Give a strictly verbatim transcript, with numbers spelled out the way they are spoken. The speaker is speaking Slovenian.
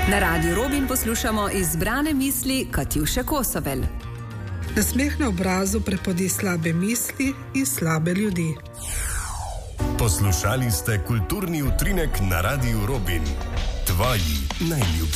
Na Radiu Robin poslušamo izbrane misli Katjuše Kosovel. Nasmeh na obrazu prepodi slabe misli in slabe ljudi. Poslušali ste kulturni utrinek na Radiu Robin. Tvoji najljubši.